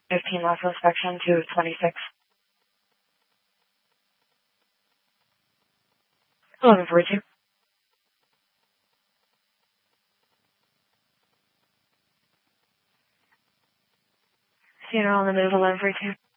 15 last inspection to 26. 1142. Sierra on the move, 1142.